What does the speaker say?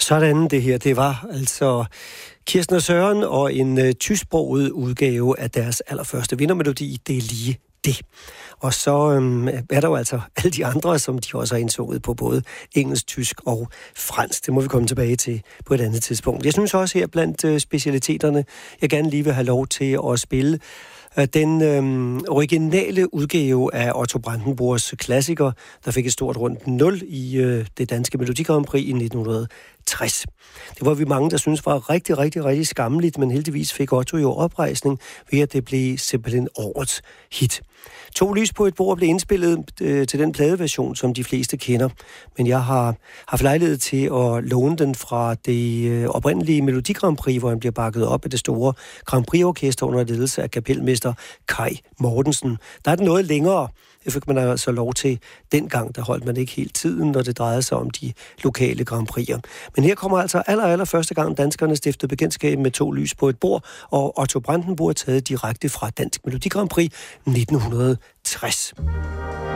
Sådan det her, det var altså Kirsten og Søren og en tysksproget udgave af deres allerførste vindermelodi, Det er lige det. Og så er der jo altså alle de andre, som de også har indsunget på både engelsk, tysk og fransk. Det må vi komme tilbage til på et andet tidspunkt. Jeg synes også her blandt specialiteterne, jeg gerne lige vil have lov til at spille den originale udgave af Otto Brandenburgs klassiker, der fik et stort rundt 0 i det danske Melodi Grand Prix i 1960. Det var vi mange, der synes var rigtig, rigtig, rigtig skammeligt, men heldigvis fik Otto jo oprejsning ved, at det blev simpelthen årets hit. 2 lys på et bord blev indspillet til den pladeversion, som de fleste kender, men jeg har haft lejlighed til at låne den fra det oprindelige Melodi Grand Prix, hvor han bliver bakket op af det store Grand Prix-orkester under ledelse af kapelmester Kai Mortensen. Der er den noget længere. Det fik man altså lov til dengang, der holdt man ikke helt tiden, når det drejede sig om de lokale Grand Prix'er. Men her kommer altså aller første gang danskerne stiftede bekendtskab med 2 lys på et bord, og Otto Brandenburg taget direkte fra Dansk Melodi Grand Prix 1960.